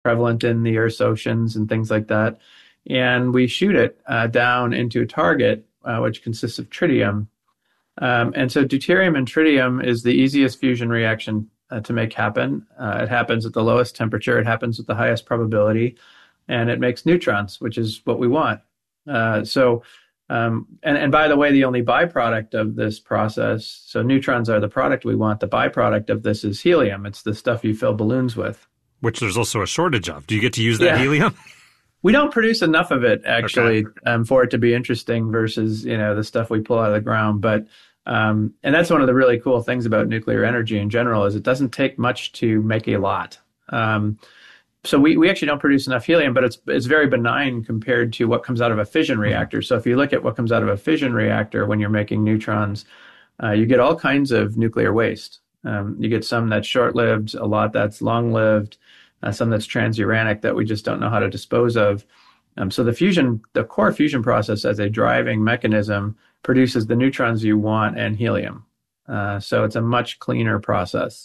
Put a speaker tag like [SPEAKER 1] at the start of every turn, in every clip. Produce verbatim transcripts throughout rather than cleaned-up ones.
[SPEAKER 1] prevalent in the Earth's oceans and things like that. And we shoot it uh, down into a target, uh, which consists of tritium. Um, and so deuterium and tritium is the easiest fusion reaction uh, to make happen. Uh, it happens at the lowest temperature. It happens with the highest probability. And it makes neutrons, which is what we want. Uh, so, um, and, and by the way, the only byproduct of this process, so neutrons are the product we want. The byproduct of this is helium. It's the stuff you fill balloons with.
[SPEAKER 2] Which there's also a shortage of. Do you get to use that
[SPEAKER 1] yeah.
[SPEAKER 2] helium?
[SPEAKER 1] We don't produce enough of it, actually,
[SPEAKER 2] okay.
[SPEAKER 1] um, for it to be interesting versus, you know, the stuff we pull out of the ground. But, um, and that's one of the really cool things about nuclear energy in general is it doesn't take much to make a lot. Um, so we, we actually don't produce enough helium, but it's it's very benign compared to what comes out of a fission reactor. Mm-hmm. So if you look at what comes out of a fission reactor when you're making neutrons, uh, you get all kinds of nuclear waste. Um, you get some that's short-lived, a lot that's long-lived, uh, some that's transuranic that we just don't know how to dispose of. Um, so the fusion, the core fusion process as a driving mechanism produces the neutrons you want and helium. Uh, so it's a much cleaner process.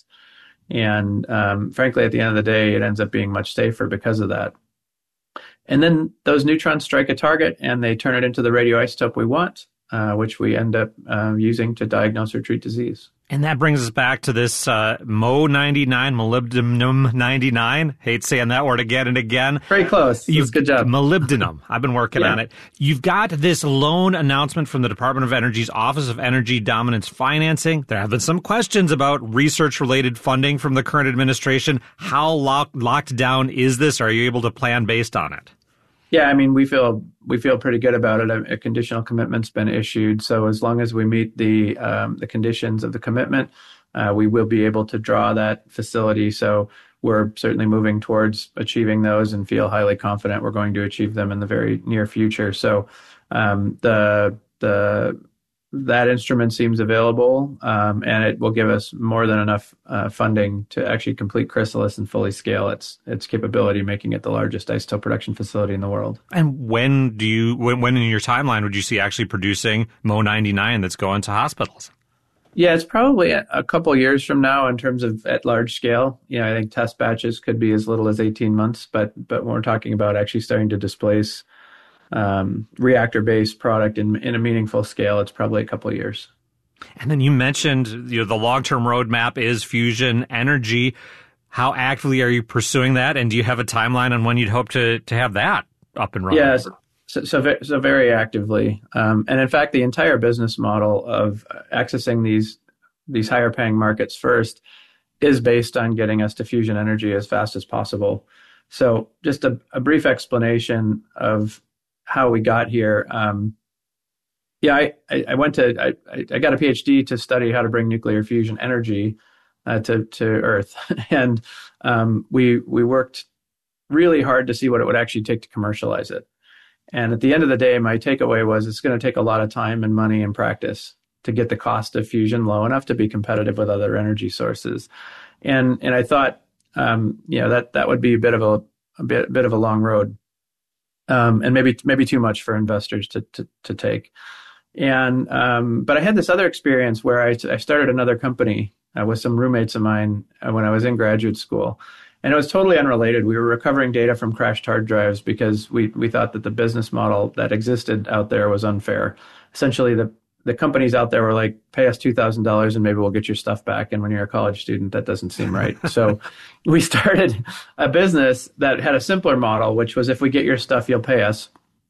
[SPEAKER 1] And um, frankly, at the end of the day, it ends up being much safer because of that. And then those neutrons strike a target and they turn it into the radioisotope we want, uh, which we end up uh, using to diagnose or treat disease.
[SPEAKER 2] And that brings us back to this uh, M O ninety-nine, molybdenum ninety-nine. Hate saying that word again and again.
[SPEAKER 1] Very close. You've, good job.
[SPEAKER 2] Molybdenum. I've been working
[SPEAKER 1] yeah.
[SPEAKER 2] on it. You've got this loan announcement from the Department of Energy's Office of Energy Dominance Financing. There have been some questions about research-related funding from the current administration. How lock, locked down is this? Are you able to plan based on it?
[SPEAKER 1] Yeah, I mean, we feel we feel pretty good about it. A, a conditional commitment's been issued, so as long as we meet the um, the conditions of the commitment, uh, we will be able to draw that facility. So we're certainly moving towards achieving those, and feel highly confident we're going to achieve them in the very near future. So um, the the that instrument seems available, um, and it will give us more than enough uh, funding to actually complete Chrysalis and fully scale its its capability, making it the largest isotope production facility in the world.
[SPEAKER 2] And when do you, when, when in your timeline would you see actually producing M O ninety-nine that's going to hospitals?
[SPEAKER 1] Yeah, it's probably a couple years from now in terms of at large scale. You know, I think test batches could be as little as eighteen months, but but when we're talking about actually starting to displace um, reactor-based product in in a meaningful scale, it's probably a couple of years.
[SPEAKER 2] And then you mentioned, you know, the long-term roadmap is fusion energy. How actively are you pursuing that? And do you have a timeline on when you'd hope to to have that up and running?
[SPEAKER 1] Yes. So, so, so very actively. Um, and in fact, the entire business model of accessing these these higher paying markets first is based on getting us to fusion energy as fast as possible. So just a, a brief explanation of how we got here. Um, yeah, I, I, I went to, I, I got a PhD to study how to bring nuclear fusion energy uh, to, to Earth. and um, we we worked really hard to see what it would actually take to commercialize it. And at the end of the day, my takeaway was it's going to take a lot of time and money and practice to get the cost of fusion low enough to be competitive with other energy sources. And and I thought, um, you know, that that would be a bit of a, a bit a bit of a long road, um, and maybe maybe too much for investors to to, to take. And um, but I had this other experience where I, I started another company uh, with some roommates of mine uh, when I was in graduate school. And it was totally unrelated. We were recovering data from crashed hard drives because we, we thought that the business model that existed out there was unfair. Essentially, the, the companies out there were like, pay us two thousand dollars and maybe we'll get your stuff back. And when you're a college student, that doesn't seem right. So we started a business that had a simpler model, which was if we get your stuff, you'll pay us.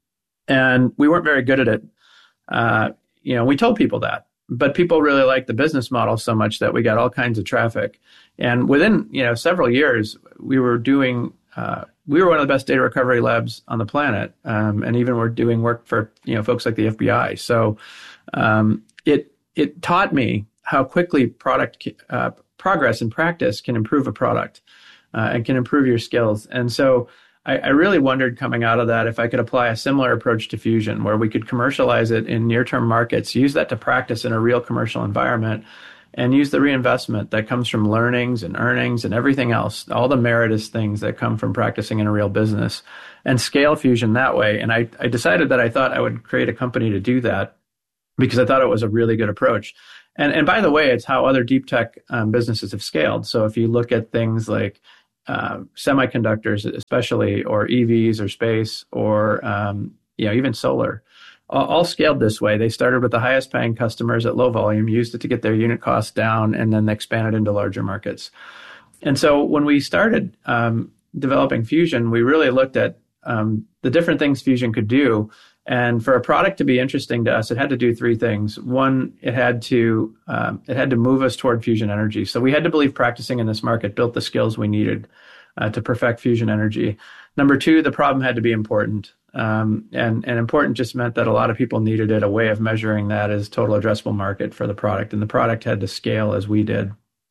[SPEAKER 1] And we weren't very good at it. Uh, you know, we told people that. But people really liked the business model so much that we got all kinds of traffic. And within, you know, several years, we were doing, uh, we were one of the best data recovery labs on the planet. Um, and even we're doing work for, you know, folks like the F B I. So um, it it taught me how quickly product uh, progress and practice can improve a product uh, and can improve your skills. And so I, I really wondered coming out of that if I could apply a similar approach to fusion, where we could commercialize it in near-term markets, use that to practice in a real commercial environment, and use the reinvestment that comes from learnings and earnings and everything else, all the meritorious things that come from practicing in a real business, and scale fusion that way. And I, I decided that I thought I would create a company to do that because I thought it was a really good approach. And and by the way, it's how other deep tech um, businesses have scaled. So if you look at things like uh, semiconductors, especially, or E Vs, or space, or um, you know, even solar, all, all scaled this way. They started with the highest paying customers at low volume, used it to get their unit costs down, and then they expanded into larger markets. And so when we started um, developing Fusion, we really looked at um, the different things Fusion could do. And for a product to be interesting to us, it had to do three things. One, it had to um, it had to move us toward fusion energy. So we had to believe practicing in this market built the skills we needed uh, to perfect fusion energy. Number two, the problem had to be important. Um, and, and important just meant that a lot of people needed it. A way of measuring that is total addressable market for the product. And the product had to scale as we did.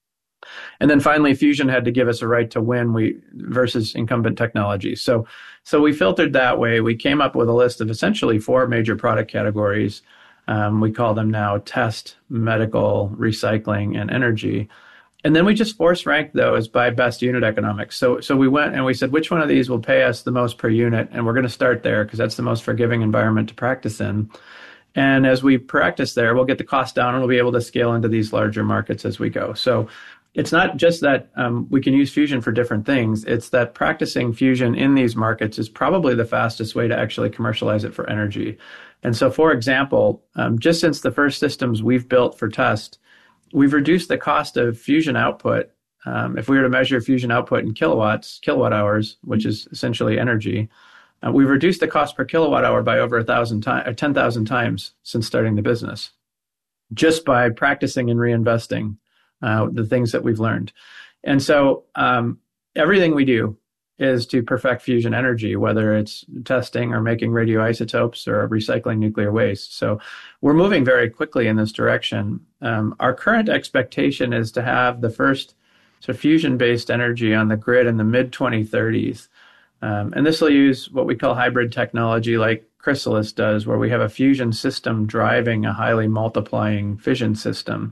[SPEAKER 1] And then finally, Fusion had to give us a right to win we versus incumbent technologies. So, so we filtered that way. We came up with a list of essentially four major product categories. Um, we call them now test, medical, recycling, and energy. And then we just force ranked those by best unit economics. So, so we went and we said, which one of these will pay us the most per unit? And we're going to start there because that's the most forgiving environment to practice in. And as we practice there, we'll get the cost down and we'll be able to scale into these larger markets as we go. So it's not just that um, we can use Fusion for different things. It's that practicing Fusion in these markets is probably the fastest way to actually commercialize it for energy. And so, for example, um, just since the first systems we've built for test, we've reduced the cost of Fusion output. Um, if we were to measure Fusion output in kilowatts, kilowatt hours, which is essentially energy, uh, we've reduced the cost per kilowatt hour by over a thousand times, or ten thousand times since starting the business, just by practicing and reinvesting uh, the things that we've learned. And so um, everything we do is to perfect fusion energy, whether it's testing or making radioisotopes or recycling nuclear waste. So we're moving very quickly in this direction. Um, our current expectation is to have the first sort of fusion-based energy on the grid in the mid twenty thirties. Um, and this will use what we call hybrid technology like Chrysalis does, where we have a fusion system driving a highly multiplying fission system.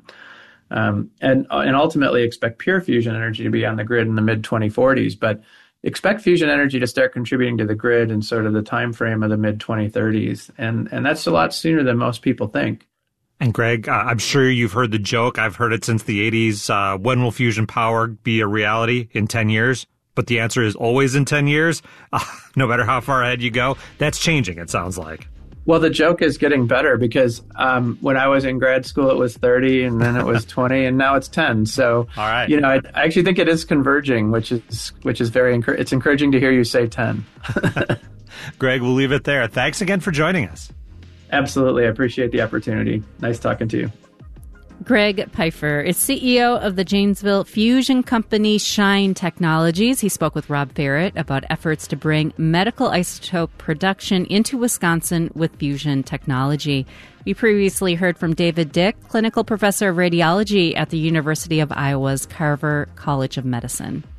[SPEAKER 1] Um, and, and ultimately expect pure fusion energy to be on the grid in the mid twenty forties. But expect fusion energy to start contributing to the grid in sort of the time frame of the mid twenty thirties. And, and that's a lot sooner than most people think.
[SPEAKER 2] And Greg, uh, I'm sure you've heard the joke. I've heard it since the eighties. Uh, when will fusion power be a reality? In ten years? But the answer is always in ten years, uh, no matter how far ahead you go. That's changing, it sounds like.
[SPEAKER 1] Well, the joke is getting better because um, when I was in grad school, it was thirty, and then it was twenty, and now it's ten. So,
[SPEAKER 2] all right.
[SPEAKER 1] You know, I, I actually think it is converging, which is which is very encouraging. It's encouraging to hear you say ten.
[SPEAKER 2] Greg, we'll leave it there. Thanks again for joining us.
[SPEAKER 1] Absolutely. I appreciate the opportunity. Nice talking to you.
[SPEAKER 3] Greg Pfeiffer is C E O of the Janesville fusion company Shine Technologies. He spoke with Rob Ferret about efforts to bring medical isotope production into Wisconsin with fusion technology. We previously heard from David Dick, clinical professor of radiology at the University of Iowa's Carver College of Medicine.